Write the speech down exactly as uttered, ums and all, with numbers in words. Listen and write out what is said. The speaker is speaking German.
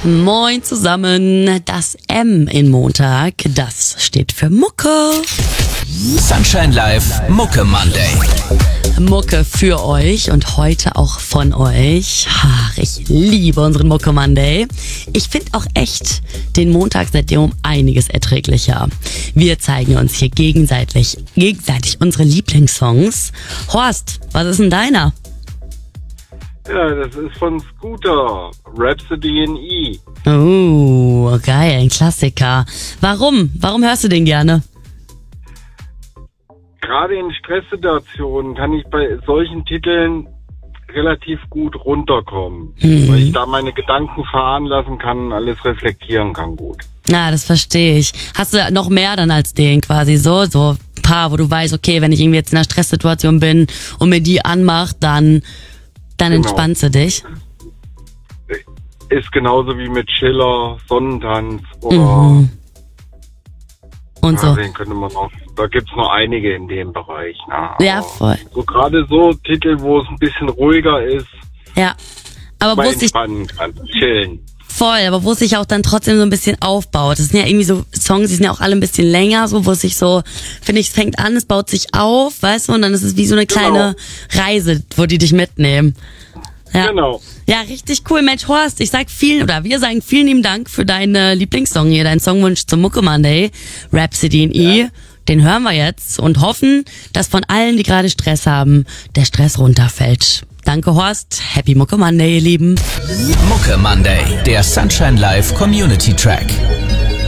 Moin zusammen, das M in Montag, das steht für Mucke. Sunshine Live, Mucke Monday. Mucke für euch und heute auch von euch. Ach, ich liebe unseren Mucke Monday. Ich finde auch echt den Montag seitdem um einiges erträglicher. Wir zeigen uns hier gegenseitig, gegenseitig unsere Lieblingssongs. Horst, was ist denn deiner? Ja, das ist von Scooter, Rhapsody in E. Oh, geil, ein Klassiker. Warum? Warum hörst du den gerne? Gerade in Stresssituationen kann ich bei solchen Titeln relativ gut runterkommen, mhm. weil ich da meine Gedanken fahren lassen kann, alles reflektieren kann gut. Na, das verstehe ich. Hast du noch mehr dann als den quasi so, so ein paar, wo du weißt, okay, wenn ich irgendwie jetzt in einer Stresssituation bin und mir die anmacht, dann, dann Genau. entspannst du dich? Ist genauso wie mit Schiller, Sonnentanz oder Mhm. Und ja, so. den könnte man noch, da gibt's noch einige in dem Bereich. Na, Ja, voll. So gerade so Titel, wo es ein bisschen ruhiger ist, Ja. Aber mal wo es sich entspannen kann, chillen. voll, aber wo es sich auch dann trotzdem so ein bisschen aufbaut. Das sind ja irgendwie so Songs, die sind ja auch alle ein bisschen länger, so wo es sich so, finde ich, es fängt an, es baut sich auf, weißt du, und dann ist es wie so eine kleine Reise, wo die dich mitnehmen. Ja. Genau. Ja, richtig cool, Mensch, Horst. Ich sag vielen, oder wir sagen vielen lieben Dank für deinen Lieblingssong hier, deinen Songwunsch zum Mucke Monday, Rhapsody in E. Ja. Den hören wir jetzt und hoffen, dass von allen, die gerade Stress haben, der Stress runterfällt. Danke, Horst. Happy Mucke Monday, ihr Lieben. Mucke Monday, der Sunshine Live Community Track.